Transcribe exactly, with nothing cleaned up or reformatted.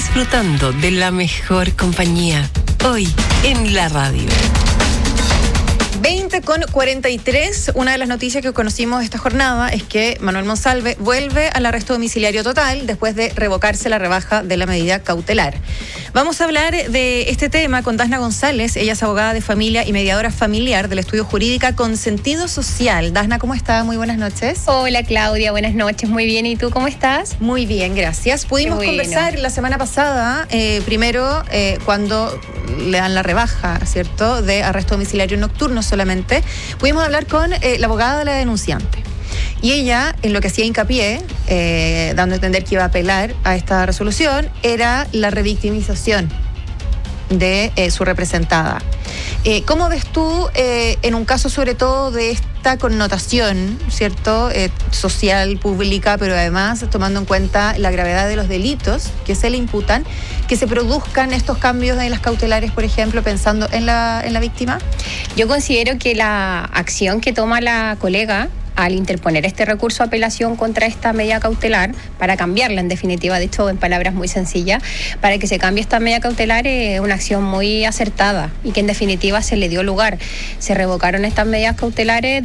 disfrutando de la mejor compañía. Hoy en la radio. veinte con cuarenta y tres, una de las noticias que conocimos esta jornada es que Manuel Monsalve vuelve al arresto domiciliario total después de revocarse la rebaja de la medida cautelar. Vamos a hablar de este tema con Dasna González, ella es abogada de familia y mediadora familiar del Estudio Jurídica con Sentido Social. Dasna, ¿cómo está? Muy buenas noches. Hola Claudia, buenas noches, muy bien. ¿Y tú cómo estás? Muy bien, gracias. Pudimos bueno. conversar la semana pasada, eh, primero eh, cuando le dan la rebaja, ¿cierto?, de arresto domiciliario nocturno solamente. Pudimos hablar con eh, la abogada de la denunciante. Y ella, en lo que hacía hincapié, eh, dando a entender que iba a apelar a esta resolución, era la revictimización de eh, su representada. Eh, ¿Cómo ves tú, eh, en un caso sobre todo de esta connotación, ¿cierto?, eh, social, pública, pero además tomando en cuenta la gravedad de los delitos que se le imputan, que se produzcan estos cambios en las cautelares, por ejemplo, pensando en la, en la víctima? Yo considero que la acción que toma la colega al interponer este recurso de apelación contra esta medida cautelar, para cambiarla en definitiva, de hecho en palabras muy sencillas, para que se cambie esta medida cautelar, es una acción muy acertada y que en definitiva se le dio lugar. Se revocaron estas medidas cautelares